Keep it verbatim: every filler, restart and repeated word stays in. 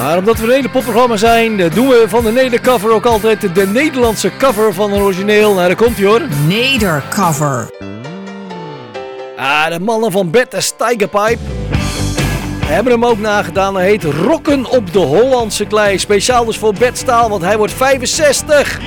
Maar omdat we een hele popprogramma zijn, doen we van de nedercover ook altijd de Nederlandse cover van een origineel. Nou, daar komt hij hoor. Nedercover. Ah, de mannen van Bert en Steigerpipe hebben hem ook nagedaan. Hij heet Rokken op de Hollandse Klei. Speciaal dus voor Bert Staal, want hij wordt vijfenzestig.